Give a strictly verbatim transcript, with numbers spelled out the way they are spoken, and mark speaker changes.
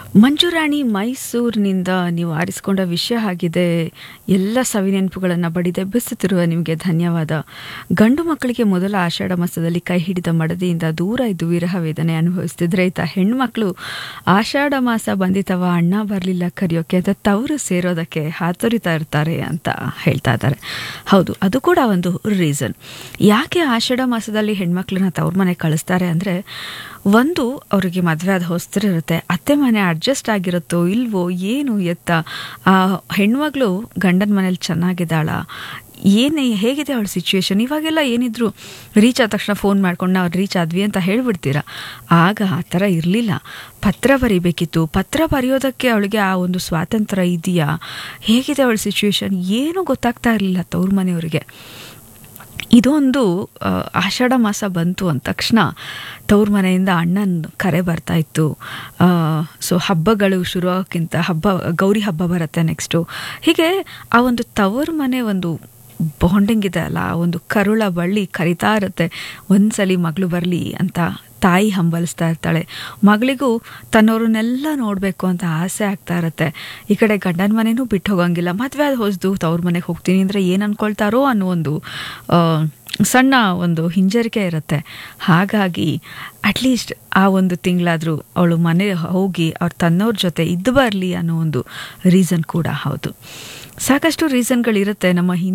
Speaker 1: ಮಂಜುರಾಣಿ ಮೈಸೂರಿನಿಂದ ನೀವು ಆರಿಸಿಕೊಂಡ ವಿಷಯ ಆಗಿದೆ. ಎಲ್ಲ ಸವಿನೆನಪುಗಳನ್ನು ಬಡಿದೆಬ್ಬಿಸುತ್ತಿರುವ ನಿಮಗೆ ಧನ್ಯವಾದ. ಗಂಡು ಮಕ್ಕಳಿಗೆ ಮೊದಲ ಆಷಾಢ ಮಾಸದಲ್ಲಿ ಕೈ ಹಿಡಿದ ಮಡದಿಯಿಂದ ದೂರ ಇದ್ದು ವಿರಹ ವೇದನೆ ಅನುಭವಿಸ್ತಿದ್ರೆ, ಈತ ಹೆಣ್ಮಕ್ಳು ಆಷಾಢ ಮಾಸ ಬಂದಿತವ ಅಣ್ಣ ಬರಲಿಲ್ಲ ಕರೆಯೋಕೆ ಅದು ತವರು ಸೇರೋದಕ್ಕೆ ಹಾತೊರಿತಾ ಇರ್ತಾರೆ ಅಂತ ಹೇಳ್ತಾ ಇದ್ದಾರೆ. ಹೌದು, ಅದು ಕೂಡ ಒಂದು ರೀಸನ್. ಯಾಕೆ ಆಷಾಢ ಮಾಸದಲ್ಲಿ ಹೆಣ್ಮಕ್ಳನ್ನ ತವ್ರ ಮನೆ ಕಳಿಸ್ತಾರೆ ಅಂದರೆ, ಒಂದು ಅವರಿಗೆ ಮದುವೆ ಆದ ಹೊಸ್ತಿರುತ್ತೆ, ಅತ್ತೆ ಮನೆ ಅಡ್ಜಸ್ಟ್ ಆಗಿರುತ್ತೋ ಇಲ್ವೋ ಏನು ಎತ್ತ, ಆ ಹೆಣ್ಮಗಳು ಗಂಡನ ಮನೇಲಿ ಚೆನ್ನಾಗಿದ್ದಾಳ, ಏನೇ ಹೇಗಿದೆ ಅವಳ ಸಿಚುವೇಶನ್, ಇವಾಗೆಲ್ಲ ಏನಿದ್ರು ರೀಚ್ ಆದ ತಕ್ಷಣ ಫೋನ್ ಮಾಡ್ಕೊಂಡು ನಾವು ರೀಚ್ ಆದ್ವಿ ಅಂತ ಹೇಳ್ಬಿಡ್ತೀರ. ಆಗ ಆ ಥರ ಇರಲಿಲ್ಲ. ಪತ್ರ ಬರೀಬೇಕಿತ್ತು. ಪತ್ರ ಬರೆಯೋದಕ್ಕೆ ಅವಳಿಗೆ ಆ ಒಂದು ಸ್ವಾತಂತ್ರ್ಯ ಇದೆಯಾ, ಹೇಗಿದೆ ಅವಳ ಸಿಚುವೇಶನ್ ಏನೂ ಗೊತ್ತಾಗ್ತಾ ಇರಲಿಲ್ಲ ತವ್ರ ಮನೆಯವರಿಗೆ. ಇದೊಂದು ಆಷಾಢ ಮಾಸ ಬಂತು ಅಂದ ತಕ್ಷಣ ತವ್ರ ಮನೆಯಿಂದ ಅಣ್ಣನ ಕರೆ ಬರ್ತಾ ಇತ್ತು. ಸೊ ಹಬ್ಬಗಳು ಶುರು ಆಗೋಕ್ಕಿಂತ ಹಬ್ಬ ಗೌರಿ ಹಬ್ಬ ಬರುತ್ತೆ ನೆಕ್ಸ್ಟು. ಹೀಗೆ ಆ ಒಂದು ತವ್ರ ಮನೆ ಒಂದು ಬಾಂಡಿಂಗ್ ಇದೆ ಅಲ್ಲ, ಆ ಒಂದು ಕರುಳ ಬಳ್ಳಿ ಕರಿತಾ ಇರುತ್ತೆ, ಒಂದ್ಸಲಿ ಮಗಳು ಬರಲಿ ಅಂತ ತಾಯಿ ಹಂಬಲಿಸ್ತಾ ಇರ್ತಾಳೆ. ಮಗಳಿಗೂ ತನ್ನವ್ರನ್ನೆಲ್ಲ ನೋಡಬೇಕು ಅಂತ ಆಸೆ ಆಗ್ತಾ ಇರುತ್ತೆ. ಈ ಕಡೆ ಗಂಡನ ಮನೆಯೂ ಬಿಟ್ಟು ಹೋಗಂಗಿಲ್ಲ. ಮದುವೆ ಆದ ಹೊಸದು ತವ್ರ ಮನೆಗೆ ಹೋಗ್ತೀನಿ ಅಂದರೆ ಏನು ಅನ್ಕೊಳ್ತಾರೋ ಅನ್ನೋ ಒಂದು ಸಣ್ಣ ಒಂದು ಹಿಂಜರಿಕೆ ಇರುತ್ತೆ. ಹಾಗಾಗಿ ಅಟ್ಲೀಸ್ಟ್ ಆ ಒಂದು ತಿಂಗಳಾದರೂ ಅವಳು ಮನೆ ಹೋಗಿ ಅವ್ರ ತನ್ನವ್ರ ಜೊತೆ ಇದ್ದು ಬರಲಿ ಅನ್ನೋ ಒಂದು ರೀಸನ್ ಕೂಡ ಹೌದು. ಸಾಕಷ್ಟು ರೀಸನ್ಗಳಿರುತ್ತೆ ನಮ್ಮ